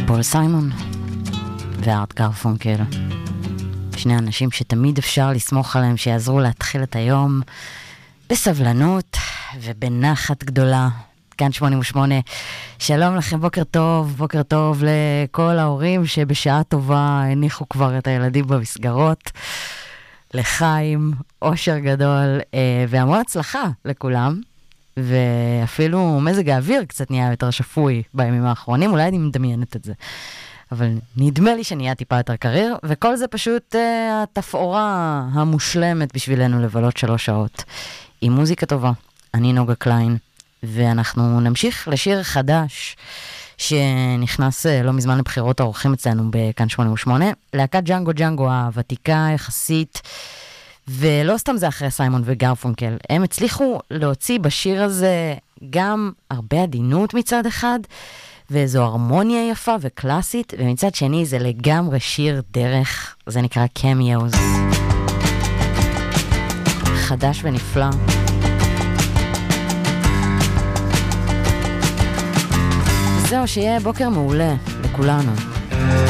פול סיימון וארט גרפונקל, שני אנשים שתמיד אפשר לסמוך עליהם שיעזרו להתחיל את היום בסבלנות ובנחת גדולה. כאן 88, שלום לכם, בוקר טוב לכל ההורים שבשעה טובה הניחו כבר את הילדים במסגרות, לחיים, אושר גדול והמון הצלחה לכולם. ואפילו מזג האוויר קצת נהיה יותר שפוי בימים האחרונים, אולי אני מדמיינת את זה, אבל נדמה לי שנהיה טיפה יותר קריר, וכל זה פשוט התפאורה המושלמת בשבילנו לבלות 3 שעות עם מוזיקה טובה. אני נוגה קליין, ואנחנו נמשיך לשיר חדש שנכנס לא מזמן לבחירות האורחים אצלנו בכאן 88, להקת ג'אנגו ג'אנגו הוותיקה יחסית, ולא סתם זה אחרי סיימון וגרפונקל, הם הצליחו להוציא בשיר הזה גם הרבה עדינות מצד אחד, ואיזו הרמוניה יפה וקלאסית, ומצד שני זה לגמרי שיר דרך, זה נקרא קמיוז. חדש ונפלא. זהו, שיהיה בוקר מעולה לכולנו.